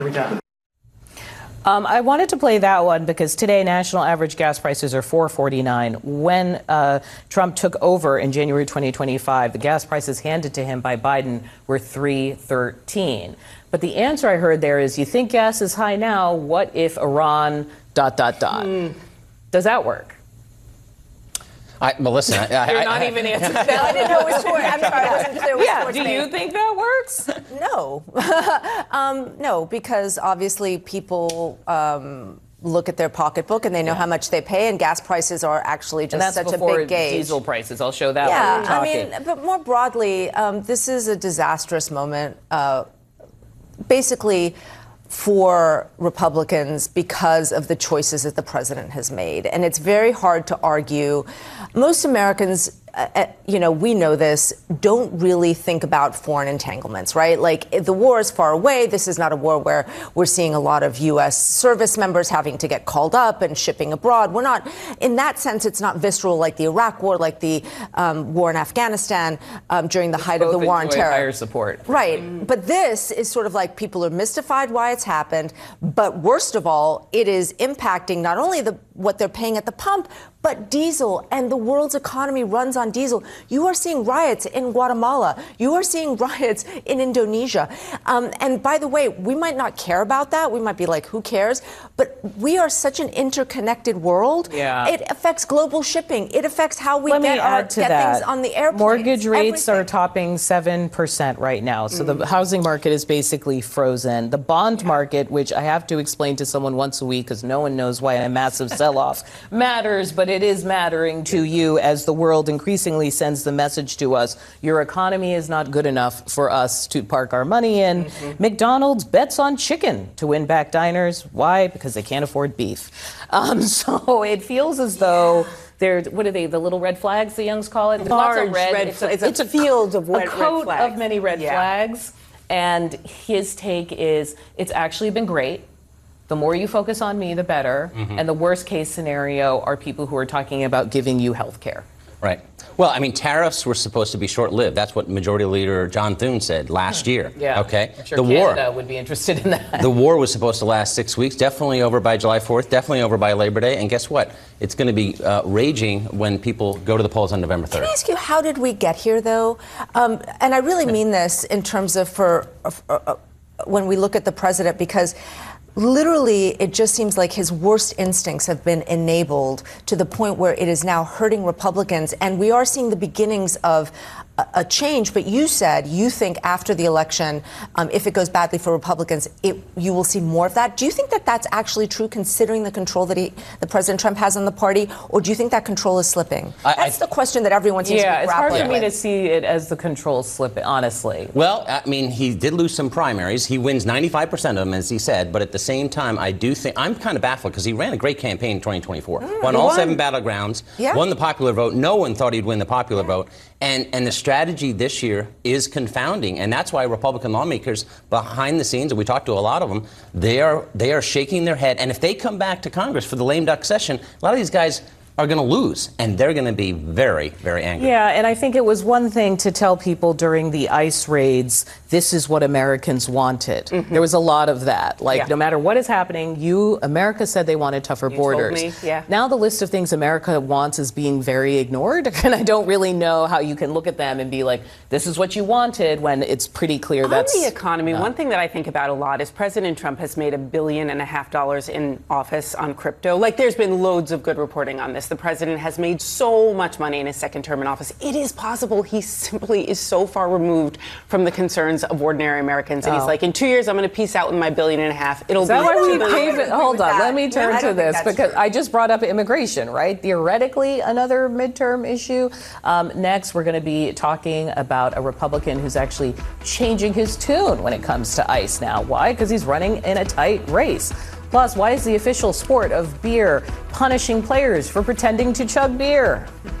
I wanted to play that one because today national average gas prices are $4.49. When Trump took over in January 2025, the gas prices handed to him by Biden were $3.13. But the answer I heard there is, you think gas is high now, what if Iran ... Does that work? Well, listen, you're not even answering that. I didn't know which one. I'm sorry, I wasn't clear which one. Do you think that works? No. No, because obviously people look at their pocketbook and they know how much they pay, and gas prices are actually just such a big gauge. Diesel prices. I'll show that when we're talking. I mean, but more broadly, this is a disastrous moment, basically for Republicans because of the choices that the president has made. And it's very hard to argue. Most Americans, we know this, don't really think about foreign entanglements, right? Like, the war is far away. This is not a war where we're seeing a lot of U.S. service members having to get called up and shipping abroad. We're not, in that sense, it's not visceral like the Iraq war, like the war in Afghanistan during the height of the war on terror. Higher support. Right. But this is sort of like people are mystified why it's happened. But worst of all, it is impacting not only what they're paying at the pump, but diesel, and the world's economy runs on diesel. You are seeing riots in Guatemala. You are seeing riots in Indonesia. And by the way, we might not care about that. We might be like, who cares? But we are such an interconnected world. Yeah. It affects global shipping. It affects how we get things on the airplanes. Mortgage rates are topping 7% right now. So the housing market is basically frozen. The bond market, which I have to explain to someone once a week because no one knows why a massive sell-off matters, but it is mattering to you as the world increasingly sends the message to us, your economy is not good enough for us to park our money in. McDonald's bets on chicken to win back diners. Why? Because they can't afford beef. So it feels as though they're, what are they, the little red flags the youngs call it? Large red flags. It's a field of red flags. A coat of many red flags. And his take is, it's actually been great. The more you focus on me, the better. And the worst case scenario are people who are talking about giving you health care. Right. Well, I mean, tariffs were supposed to be short-lived. That's what Majority Leader John Thune said last year. Yeah. Okay. I'm sure Canada would be interested in that. The war was supposed to last 6 weeks, definitely over by July 4th, definitely over by Labor Day. And guess what? It's going to be raging when people go to the polls on November 3rd. Can I ask you, how did we get here, though? And I really mean this in terms of when we look at the president, because literally, it just seems like his worst instincts have been enabled to the point where it is now hurting Republicans. And we are seeing the beginnings of a change. But you said you think after the election, if it goes badly for Republicans, you will see more of that. Do you think that that's actually true, considering the control that the President Trump has on the party? Or do you think that control is slipping? That's the question that everyone seems to be grappling with. It's hard for me to see it as the control slipping, honestly. Well, I mean, he did lose some primaries. He wins 95% of them, as he said. But at the same time, I do think I'm kind of baffled because he ran a great campaign in 2024. Won all 7 battlegrounds. Won the popular vote. No one thought he'd win the popular vote. And the strategy this year is confounding. And that's why Republican lawmakers behind the scenes, and we talked to a lot of them, they are shaking their head. And if they come back to Congress for the lame duck session, a lot of these guys are going to lose, and they're going to be very, very angry. Yeah, and I think it was one thing to tell people during the ICE raids, this is what Americans wanted. There was a lot of that. Like, no matter what is happening, America said they wanted tougher borders. Told me, Now the list of things America wants is being very ignored, and I don't really know how you can look at them and be like, this is what you wanted, when it's pretty clear that's... On the economy, one thing that I think about a lot is President Trump has made $1.5 billion in office on crypto. Like, there's been loads of good reporting on this. The president has made so much money in his second term in office. It is possible he simply is so far removed from the concerns of ordinary Americans. And he's like, in 2 years, I'm going to peace out with my $1.5 billion. It'll be... Hold on, let me turn to this, because I just brought up immigration, right? Theoretically, another midterm issue. Next, we're going to be talking about a Republican who's actually changing his tune when it comes to ICE now. Why? Because he's running in a tight race. Plus, why is the official sport of beer punishing players for pretending to chug beer?